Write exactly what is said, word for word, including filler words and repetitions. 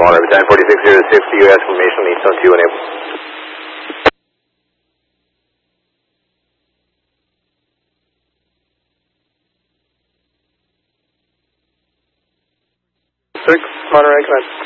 Monterey, nine forty-six zero six, U S formation, East Zone two, enable. six, Monterey, connect.